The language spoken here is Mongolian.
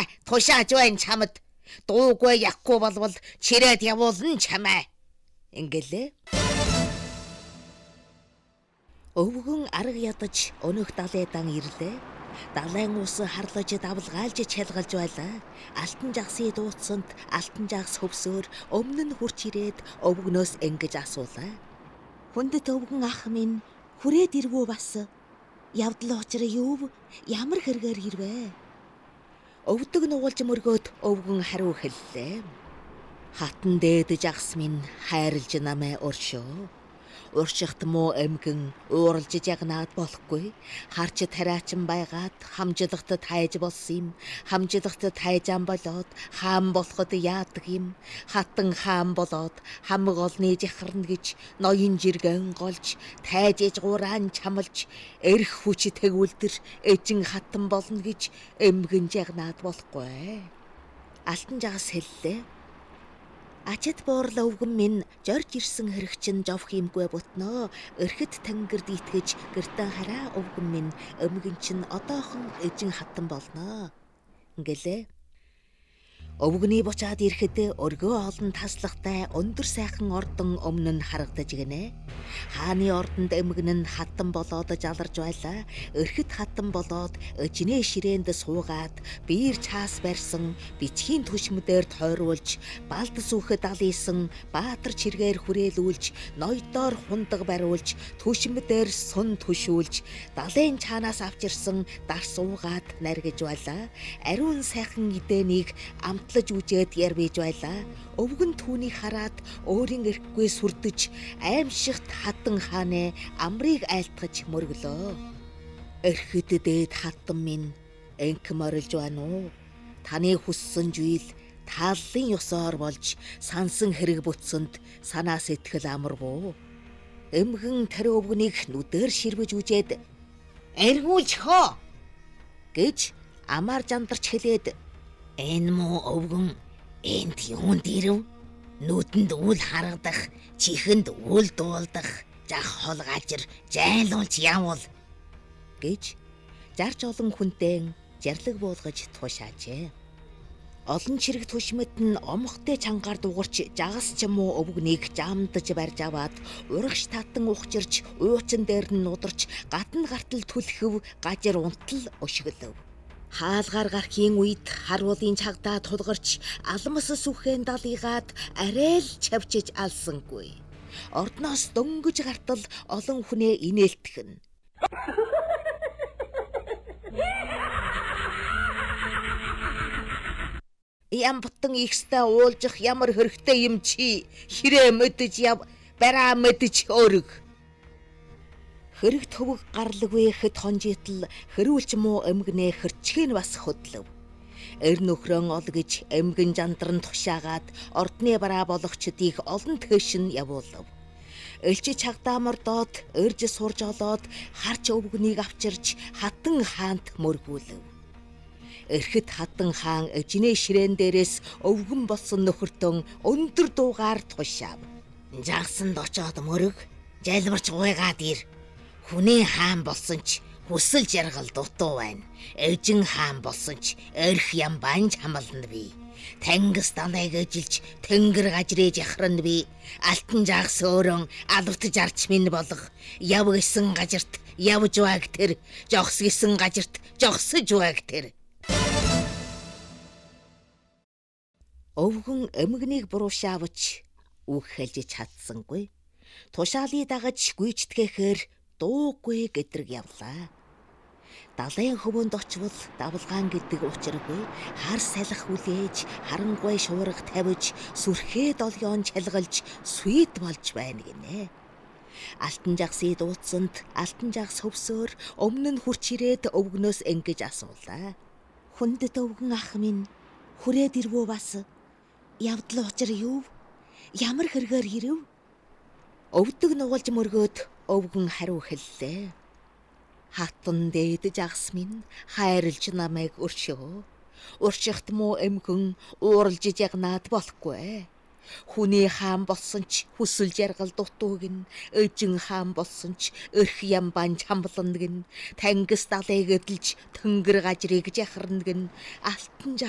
тушааж байна чамд. Дуугүй яхгүй болвол чирээд явуулна чамаа. Ингэлээ. Өвгөн арга ядаж өнөх далайдан ирлээ. Далайн ус харлаж давлгаалж чалгалж байлаа. Алтан жагсыг дууцсанд алтан жагс хөвсөөр өмнө нь хурч ирээд өвгнөөс ингэж асуулаа. Хүндэт өвгөн ах минь хүрээд ирвүү бас. Явдал учраа юу? Ямар хэрэгээр ирвэ? Өвдөг нугалж мөргөөд өвгөн хариу хэллээ. Хатан дээд жагс минь хайрлж намайг өршөө. Уршихт муу эмгэн ууралж жагнаад болохгүй. Харч тариачин байгаад хамжлагт тайж болсон юм. Хамжлагт тайжаан болоод хаан болоход яадаг юм. Хатан хаан болоод хамаг олны жахарна гэж ноён жиргэн голж тайж ижгууран чамлж эрх хүч тэгүүлдэр эжин хатан болно гэж эмгэн жагнаад болохгүй. Алтан жагас хэллээ. Ачид буурлаа өвгөн минь жорж ирсэн хэрэг чинь жовх юмгүй бутноо. Өрхөд тангирд итгэж гэртэн хараа өвгөн минь өмгөн чинь одоохон эжин хатан болноо. Ингэлээ. Өвгөний бочаад ирэхэд өргөө олон таслагтай өндөр сайхан ордон өмнө нь харагдаж гинэ. Хааны ордонд эмгэн нь хатан болоод жаларж байлаа. Өрхөд хатан болоод эжнээ ширээнд суугаад биер чаас барьсан бичгийн түшмдээр тойруулж балд сүхэд алийсан баатар чиргээр хүрээлүүлж ноёдоор хундаг бариулж түшмдээр сун түшүүлж далайн чаанаас авчирсан дар суугаад наргиж байлаа. Ариун сайхан эдэнийг амтлаж үжээд ярвэж байлаа. Өвгөн түүнийг хараад өөрийн эрхгүй сүрдэж аимшигт хатан хаанэ амрыг айлтгаж мөргөлөө. Эрхэд дээд хатан минь энх морилж байна уу? Таны хүссэн зүйл тааллын ёсоор болж сансан хэрэг бүтсэнд санаа сэтгэл амарвуу. Эмгэн тариу өвгөнийг нүдээр ширвэж үжээд эргүүлж хоо гэж амаар жандарч хэлээд энэ муу өвгөн энд юунд ирэв? Нүдэнд үл харагдах, чихэнд үл дуулдах, жах хол гажир жайлуулж явуул гэж зарж олон хүнтэй жарлаг буулгаж туушаажээ. Олон чирэг түшмэд нь омхтой чангаар дуурч жагас ч юм уу өвгнийг жамдаж барьж аваад урагш татан ухчирч уучин дээр нь нударч гатан гартал түлхэв гажир унтал өшгөлөв. Хаалгаар гархийн үед харуулын чагдаа тулгарч алмас сүхэн далыгаад арай л чавчиж алсангүй. Ордноос дөнгөж гартал олон хүнээ инээлтгэн. Ям бутан ихстэй уулжих ямар хэрэгтэй юм чи хэрэг мэдэж яв бараа мэдэж өрг. Хэрэг төвөг гарлagгүй хэд хонжитл хэрүүлч муу эмгэнэ хэрчгэн бас хөдлөв. Эр нөхрөн ол гэж эмгэн жандран тушаагаад ордны бараа болохчдыг олон тэшин явуулав. Элчи чагдаа мордоод өрж сурж олоод харч өвгөнийг авчирч хатан хаант мөргүүлв. Эрхэд хатан хаан эжнээ ширээн дээрээс өвгөн болсон нөхөртөн өндөр дуугаар тушаав. Жагсанд очоод мөрөг жалбарч гуйгаад ир. Хүний хаан болсон ч хүсэл жаргал дутуу байна. Эжин хаан болсон ч эрх ям банж хамална би. Тэнгис далайг эжилж тэнгэр гажрээ жахран би. Алтан жагс өрөн алвтж арч минь болох. Яв гисэн гажирт явж байг тэр. Жогс гисэн гажирт жогсож байг тэр. Өвгөн эмгнийг буруушаавч үг хэлж чадсангүй. Тушаалыг дагаж гүйцэтгээхээр дуугүй гэдрэг явлаа. Далайн хөвөнд очвол давлгаан гэдэг учиргүй хар салах үлээж харангуй шуурга тавиж сүрхээ долгион чалгалж сүйд болж байна гинэ. Алтан жагсыг дууцсанд алтан жагс хөвсөөр өмнө нь хурч ирээд өвгнөөс ингэж асуулаа. Хүндэт өвгөн ах минь хүрээд ирвөө бас. Явдал учир юу? Ямар хэрэгээр ирэв? Өвдөг нугалж мөргөөд өвгөн хариу хэллээ. Хатан дээд жагс минь хайрлж намайг өршөө. Уршихт муу эмгэн ууралж жагнаад болохгүй. Хүний хаан болсон ч хүсэл жаргал дутууг нь, эжин хаан болсон ч эрх ям банж хамблана гин, тэнгис далайг эдэлж тэнгэр гажрыг жахарна гин, алтан